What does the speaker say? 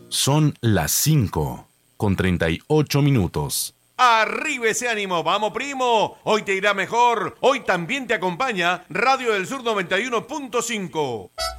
Son las 5:38. ¡Arriba ese ánimo! ¡Vamos, primo! Hoy te irá mejor. Hoy también te acompaña Radio del Sur 91.5.